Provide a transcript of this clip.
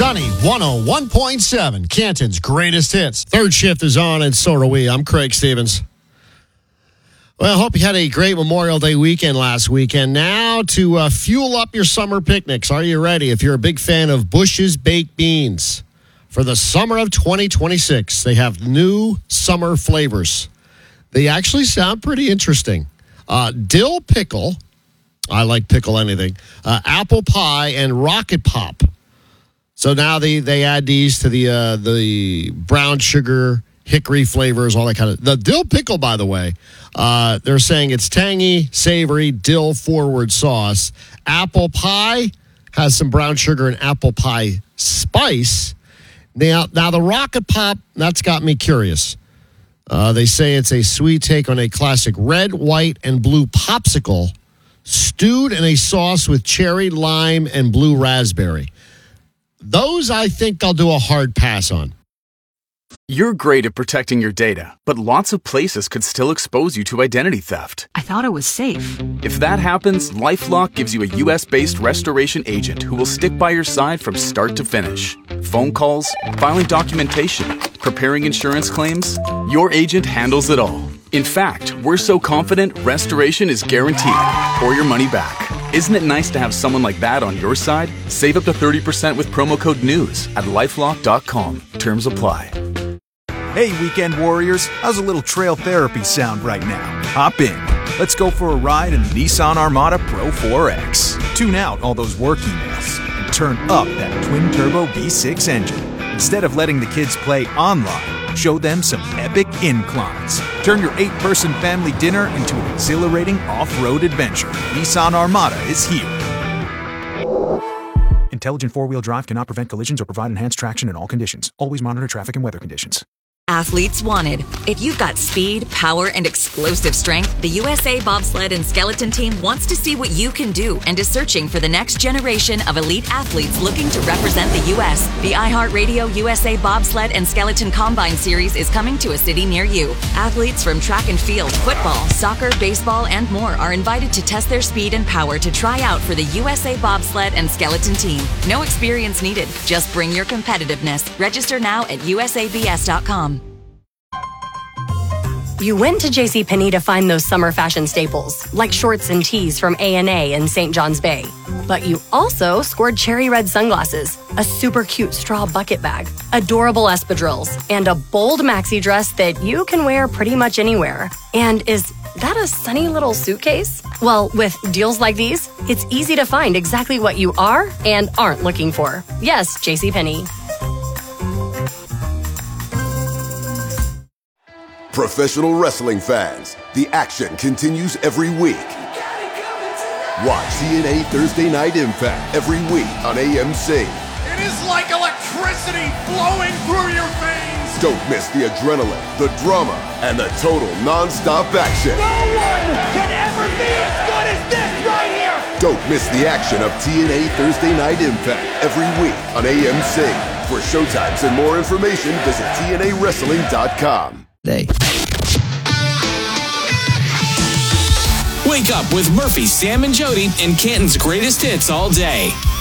Sunny 101.7, Canton's greatest hits. Third shift is on, and so are we. I'm Craig Stevens. Well, I hope you had a great Memorial Day weekend last weekend. Now to fuel up your summer picnics. Are you ready? If you're a big fan of Bush's Baked Beans, for the summer of 2026, they have new summer flavors. They actually sound pretty interesting. Dill pickle. I like pickle anything. Apple pie and rocket pop. So now they add these to the brown sugar, hickory flavors, all that kind of. The dill pickle, by the way, they're saying it's tangy, savory, dill forward sauce. Apple pie has some brown sugar and apple pie spice. Now the rocket pop, that's got me curious. They say it's a sweet take on a classic red, white, and blue popsicle, stewed in a sauce with cherry, lime, and blue raspberry. Those I think I'll do a hard pass on. You're great at protecting your data, but lots of places could still expose you to identity theft. I thought it was safe. If that happens, LifeLock gives you a U.S.-based restoration agent who will stick by your side from start to finish. Phone calls, filing documentation, preparing insurance claims, your agent handles it all. In fact, we're so confident restoration is guaranteed or your money back. Isn't it nice to have someone like that on your side? Save up to 30% with promo code NEWS at LifeLock.com. Terms apply. Hey, weekend warriors, how's a little trail therapy sound right now? Hop in. Let's go for a ride in the Nissan Armada Pro 4X. Tune out all those work emails and turn up that twin-turbo V6 engine. Instead of letting the kids play online, show them some epic inclines. Turn your 8-person family dinner into an exhilarating off-road adventure. Nissan Armada is here. Intelligent four-wheel drive cannot prevent collisions or provide enhanced traction in all conditions. Always monitor traffic and weather conditions. Athletes wanted. If you've got speed, power, and explosive strength, the USA Bobsled and Skeleton Team wants to see what you can do and is searching for the next generation of elite athletes looking to represent the U.S. The iHeartRadio USA Bobsled and Skeleton Combine Series is coming to a city near you. Athletes from track and field, football, soccer, baseball, and more are invited to test their speed and power to try out for the USA Bobsled and Skeleton Team. No experience needed. Just bring your competitiveness. Register now at usabs.com. You went to JCPenney to find those summer fashion staples, like shorts and tees from A&A in St. John's Bay. But you also scored cherry red sunglasses, a super cute straw bucket bag, adorable espadrilles, and a bold maxi dress that you can wear pretty much anywhere. And is that a sunny little suitcase? Well, with deals like these, it's easy to find exactly what you are and aren't looking for. Yes, JCPenney. Professional wrestling fans, the action continues every week. Watch TNA Thursday Night Impact every week on AMC. It is like electricity flowing through your veins. Don't miss the adrenaline, the drama, and the total non-stop action. No one can ever be as good as this right here. Don't miss the action of TNA Thursday Night Impact every week on AMC. For showtimes and more information, visit TNAWrestling.com. Day. Wake up with Murphy, Sam, and Jody and Canton's greatest hits all day.